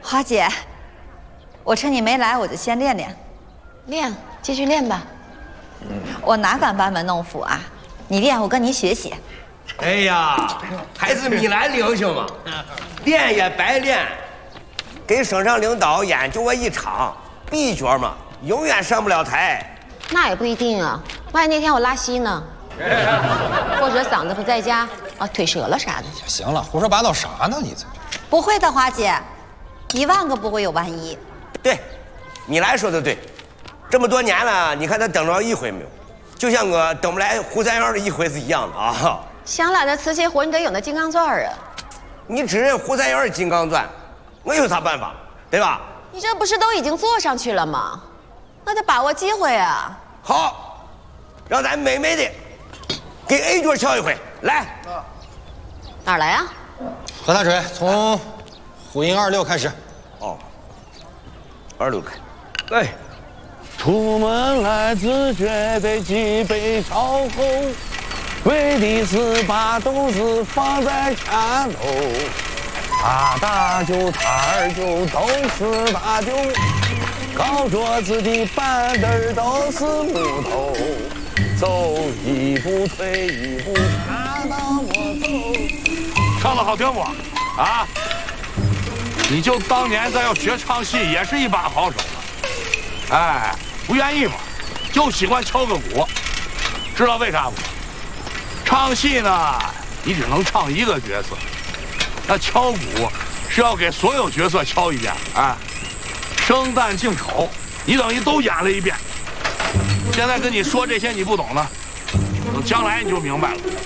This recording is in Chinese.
花姐，我趁你没来，我就先练练。 练，继续练吧。 我哪敢班门弄斧啊！你练，我跟你学习。 哎呀，还是米兰领袖嘛，练也白练。跟省上领导演就我一场，B角嘛，永远上不了台。 那也不一定啊，万一那天我拉稀呢，或者嗓子不在家啊，腿折了啥的。 行了，胡说八道啥呢？你这不会的，花姐，10000个不会有万一。 对，米兰说的对，这么多年了，你看他等着一回没有？就像我等不来胡三元的一回是一样的啊。 想揽那瓷器活，你得有那金刚钻啊。 你只认胡三元金刚钻，我有啥办法？对吧？ 你这不是都已经坐上去了吗？那得把握机会啊！ 好，让咱美美的给 A 角敲一回，来。 哪儿来啊？ 何大水，从虎音26开始。 哦，26开。 来，出门来自觉得几杯烧后，为的是把肚子放在前头。他大酒他二酒都是大酒，高桌子的板凳都是木头，走一步退一步，他当我走。 唱的好听不？啊！你就当年咱要学唱戏，也是一把好手了。哎，不愿意嘛，就喜欢敲个鼓，知道为啥不？唱戏呢，你只能唱一个角色。那敲鼓是要给所有角色敲一遍，哎，生旦净丑，你等于都演了一遍。现在跟你说这些你不懂呢，等将来你就明白了。